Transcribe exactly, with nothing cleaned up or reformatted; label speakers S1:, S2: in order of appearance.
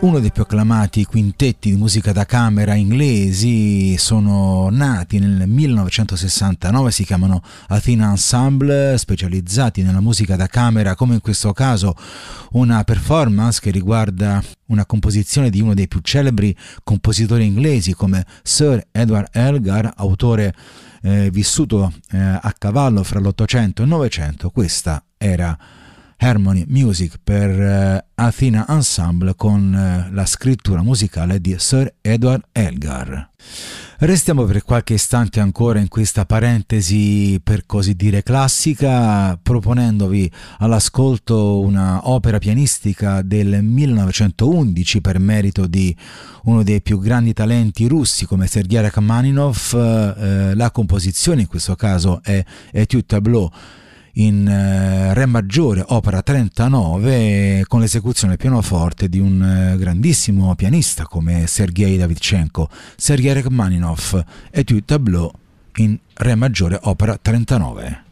S1: uno dei più acclamati quintetti di musica da camera inglesi. Sono nati nel millenovecentosessantanove, si chiamano Athena Ensemble, specializzati nella musica da camera, come in questo caso una performance che riguarda una composizione di uno dei più celebri compositori inglesi come Sir Edward Elgar, autore eh, vissuto eh, a cavallo fra l'Ottocento e il Novecento. Questa era Harmony Music per uh, Athena Ensemble con uh, la scrittura musicale di Sir Edward Elgar. Restiamo per qualche istante ancora in questa parentesi per così dire classica, proponendovi all'ascolto una opera pianistica del millenovecentoundici per merito di uno dei più grandi talenti russi come Sergei Rachmaninov. Uh, la composizione in questo caso è Etude Tableau in eh, re maggiore, opera trentanove, con l'esecuzione pianoforte di un eh, grandissimo pianista come Sergei Davidchenko. Sergei Rachmaninov, Etude Tableau in re maggiore, opera trentanove.